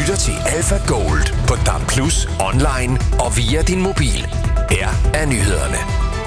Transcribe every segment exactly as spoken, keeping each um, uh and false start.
lytter til Alpha Gold på D A B plus, online og via din mobil. Her er nyhederne.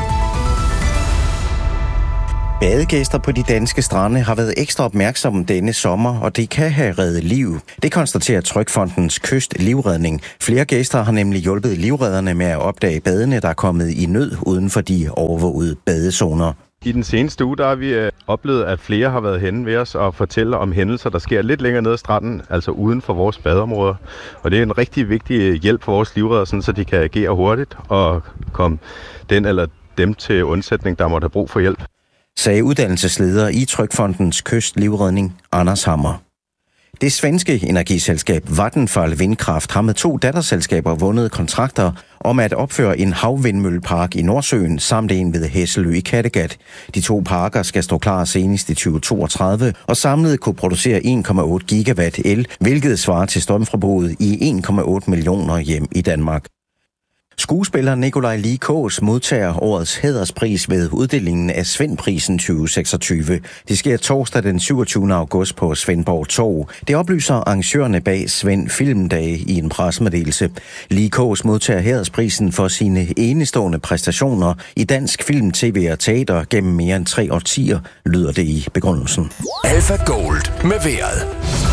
Badegæster på de danske strande har været ekstra opmærksomme denne sommer, og det kan have reddet liv. Det konstaterer Trygfondens Kystlivredning. Flere gæster har nemlig hjulpet livredderne med at opdage badende, der er kommet i nød uden for de overvågede badezoner. I den seneste uge, der har vi øh, oplevet, at flere har været henne ved os og fortæller om hændelser, der sker lidt længere nede ad stranden, altså uden for vores badeområder. Og det er en rigtig vigtig hjælp for vores livredder, sådan, så de kan agere hurtigt og komme den eller dem til undsætning, der måtte have brug for hjælp, Sagde uddannelsesleder i Trygfondens Kystlivredning, Anders Hammer. Det svenske energiselskab Vattenfall Vindkraft har med to datterselskaber vundet kontrakter om at opføre en havvindmøllepark i Nordsøen samt en ved Hesselø i Kattegat. De to parker skal stå klar senest i tyve toogtredive og samlet kunne producere en komma otte gigawatt el, hvilket svarer til strømforbruget i en komma otte millioner hjem i Danmark. Skuespiller Nikolaj Lie Kaas modtager årets hæderspris ved uddelingen af Svendprisen tyve seksogtyve. Det sker torsdag den syvogtyvende august på Svendborg Torv. Det oplyser arrangørerne bag Svend Filmdage i en pressemeddelelse. Lie Kaas modtager hædersprisen for sine enestående præstationer i dansk film, tv og teater gennem mere end tre årtier, lyder det i begrundelsen. Alpha Gold med vejret.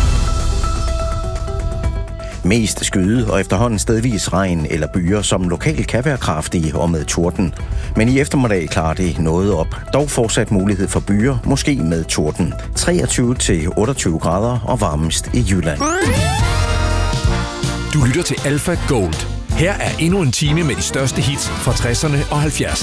Mest skyde og efterhånden stedvis regn eller byer, som lokalt kan være kraftige og med torden. Men i eftermiddag klarer det noget op. Dog fortsat mulighed for byer, måske med torden. treogtyve til otteogtyve grader og varmest i Jylland. Du lytter til Alpha Gold. Her er endnu en time med de største hits fra tresserne og halvfjerdserne.